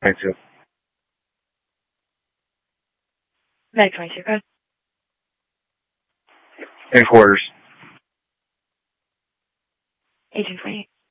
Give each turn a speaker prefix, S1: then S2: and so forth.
S1: 22.
S2: Medic 22, go ahead.
S1: In quarters.
S2: Agent 28.